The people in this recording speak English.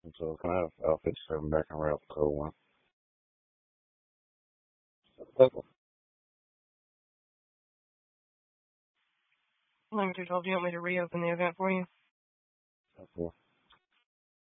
So can I have 57 back and wrap code one? Okay. Number 212, do you want me to reopen the event for you? Okay.